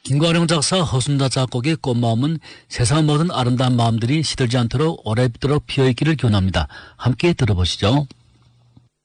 김과령 작사, 허순자 작곡의 꽃마음은 세상 모든 아름다운 마음들이 시들지 않도록 오래도록 피어있기를 기원합니다. 함께 들어보시죠.